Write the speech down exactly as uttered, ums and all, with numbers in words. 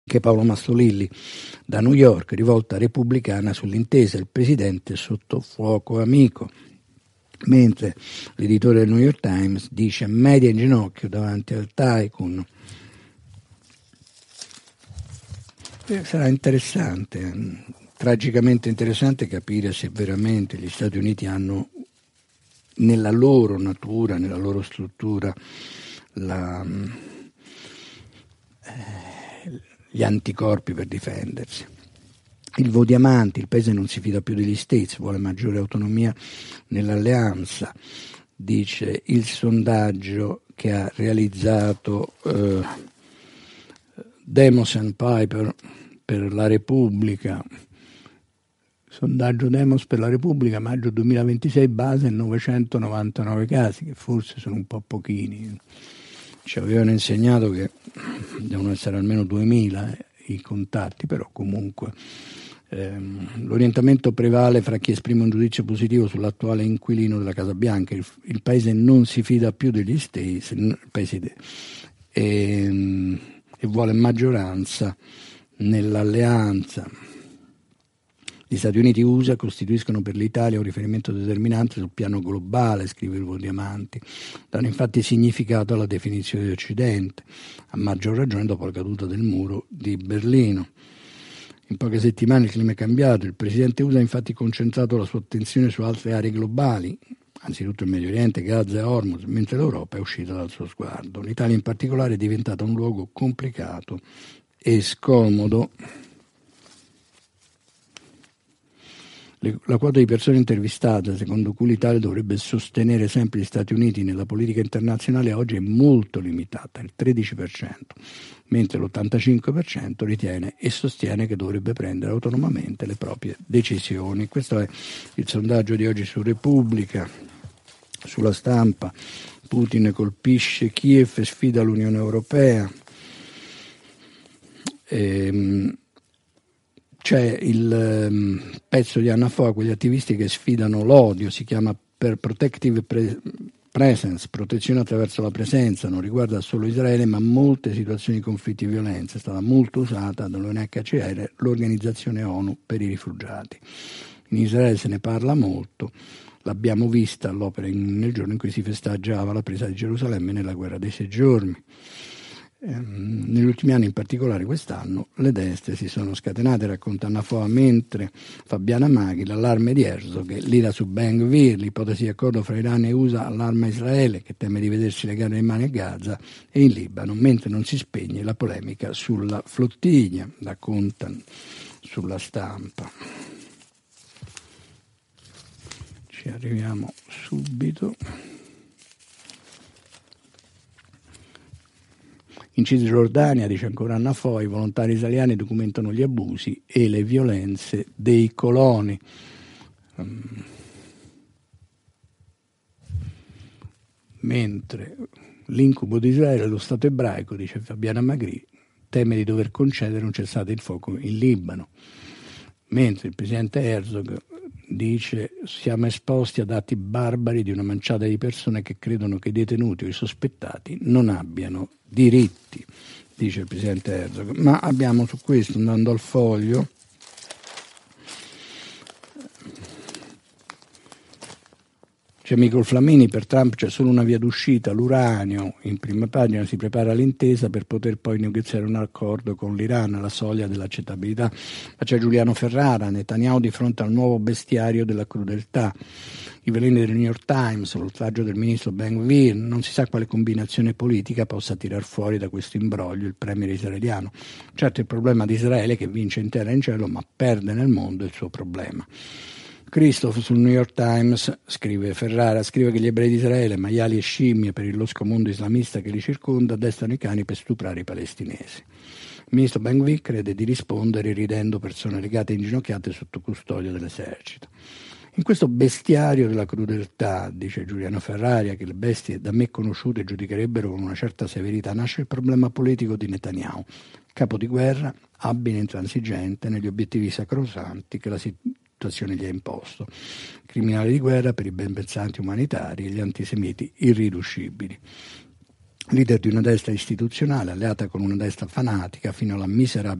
che Paolo Mastrolilli da New York, rivolta repubblicana sull'intesa il presidente sotto fuoco amico, mentre l'editore del New York Times dice media in ginocchio davanti al tycoon. Eh, sarà interessante, tragicamente interessante capire se veramente gli Stati Uniti hanno nella loro natura, nella loro struttura la, eh, gli anticorpi per difendersi. Il Vodiamanti, il paese non si fida più degli States, vuole maggiore autonomia nell'alleanza, dice il sondaggio che ha realizzato eh, Demos and Piper per la Repubblica. Sondaggio Demos per la Repubblica, maggio duemilaventisei, base novecentonovantanove casi, che forse sono un po' pochini. Ci avevano insegnato che devono essere almeno duemila i contatti, però comunque ehm, l'orientamento prevale fra chi esprime un giudizio positivo sull'attuale inquilino della Casa Bianca. Il, il paese non si fida più degli States, il paese de, e, e vuole maggioranza nell'alleanza. Gli Stati Uniti e U S A costituiscono per l'Italia un riferimento determinante sul piano globale, scrive il Vodiamanti. Danno infatti significato alla definizione di Occidente, a maggior ragione dopo la caduta del muro di Berlino. In poche settimane il clima è cambiato, il presidente U S A ha infatti concentrato la sua attenzione su altre aree globali, anzitutto il Medio Oriente, Gaza e Hormuz, mentre l'Europa è uscita dal suo sguardo. L'Italia in particolare è diventata un luogo complicato e scomodo. La quota di persone intervistate, secondo cui l'Italia dovrebbe sostenere sempre gli Stati Uniti nella politica internazionale, oggi è molto limitata, il tredici per cento, mentre l'ottantacinque per cento ritiene e sostiene che dovrebbe prendere autonomamente le proprie decisioni. Questo è il sondaggio di oggi su Repubblica. Sulla Stampa, Putin colpisce Kiev e sfida l'Unione Europea. Ehm, C'è il um, pezzo di Anna Foa, quegli attivisti che sfidano l'odio, si chiama per Protective Pre- Presence, protezione attraverso la presenza, non riguarda solo Israele ma molte situazioni di conflitti e violenza, è stata molto usata dall'U N H C R, l'Organizzazione ONU per i rifugiati. In Israele se ne parla molto, l'abbiamo vista all'opera in, nel giorno in cui si festeggiava la presa di Gerusalemme nella guerra dei sei giorni. Negli ultimi anni, in particolare quest'anno, le destre si sono scatenate, racconta Anna Foa, mentre Fabiana Maghi, l'allarme di Herzog, l'ira su Ben Gvir, l'ipotesi di accordo fra Iran e U S A allarma Israele, che teme di vedersi legare le mani a Gaza e in Libano, mentre non si spegne la polemica sulla flottiglia, racconta sulla Stampa. Ci arriviamo subito. In Cisgiordania, dice ancora Anna Foa, i volontari italiani documentano gli abusi e le violenze dei coloni. Um, mentre l'incubo di Israele, lo Stato ebraico, dice Fabiana Magri, teme di dover concedere un cessate il fuoco in Libano. Mentre il presidente Herzog dice siamo esposti ad atti barbari di una manciata di persone che credono che i detenuti o i sospettati non abbiano diritti, dice il presidente Herzog. Ma abbiamo su questo, andando al Foglio, c'è Michael Flamini, per Trump c'è solo una via d'uscita, l'uranio, in prima pagina si prepara l'intesa per poter poi negoziare un accordo con l'Iran alla soglia dell'accettabilità. Ma c'è Giuliano Ferrara, Netanyahu di fronte al nuovo bestiario della crudeltà, i veleni del New York Times, l'oltraggio del ministro Ben Gvir, non si sa quale combinazione politica possa tirar fuori da questo imbroglio il premier israeliano. Certo il problema di Israele è che vince in terra e in cielo ma perde nel mondo il suo problema. Christoph sul New York Times, scrive Ferrara, scrive che gli ebrei di Israele, maiali e scimmie per il losco mondo islamista che li circonda, addestrano i cani per stuprare i palestinesi. Il ministro Ben Gvir crede di rispondere ridendo persone legate e inginocchiate sotto custodia dell'esercito. In questo bestiario della crudeltà, dice Giuliano Ferraria, che le bestie da me conosciute giudicherebbero con una certa severità, nasce il problema politico di Netanyahu, capo di guerra, abile e intransigente negli obiettivi sacrosanti che la situazione gli ha imposto, criminali di guerra per i ben pensanti umanitari e gli antisemiti irriducibili. leader di una destra istituzionale alleata con una destra fanatica fino alla miserabilità